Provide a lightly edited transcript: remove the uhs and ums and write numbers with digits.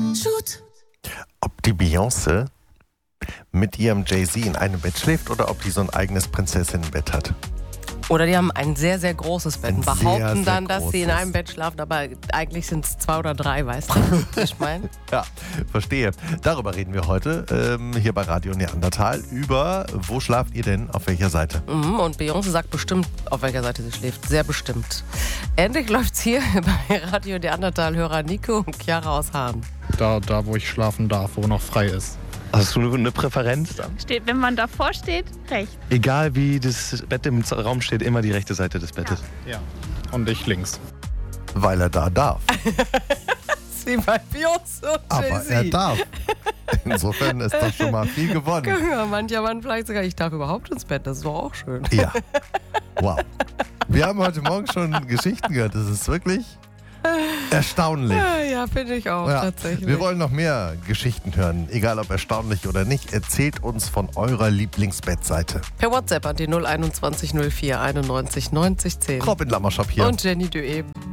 Shoot. Ob die Beyoncé mit ihrem Jay-Z in einem Bett schläft oder ob die so ein eigenes Prinzessinnenbett hat. Oder die haben ein sehr, sehr großes Bett und Ein behaupten sehr dann, dass sie in großes. einem Bett schlafen, aber eigentlich sind es 2 oder 3, weißt du, was ich meine? Ja, verstehe. Darüber reden wir heute hier bei Radio Neandertal über, wo schlaft ihr denn, auf welcher Seite? Und Beyoncé sagt bestimmt, auf welcher Seite sie schläft. Sehr bestimmt. Endlich läuft's hier bei Radio Neandertal-Hörer Nico und Chiara aus Hahn. Da, wo ich schlafen darf, wo noch frei ist. Hast du eine Präferenz dann? Steht, wenn man davor steht, rechts. Egal wie das Bett im Raum steht, immer die rechte Seite des Bettes. Ja. Und ich links. Weil er da darf. Wie bei Beyoncé und Aber Jay-Z. er darf. Insofern ist doch schon mal viel gewonnen. Ja, mancher Mann vielleicht sogar, ich darf überhaupt ins Bett, das ist doch auch schön. Ja. Wow. Wir haben heute Morgen schon Geschichten gehört. Das ist wirklich erstaunlich. Ja, finde ich auch, Ja, tatsächlich. wir wollen noch mehr Geschichten hören, egal ob erstaunlich oder nicht. Erzählt uns von eurer Lieblingsbettseite. Per WhatsApp an die 021 04 91 90 10. Robin Lammerschap hier. Und Jenny Dueb.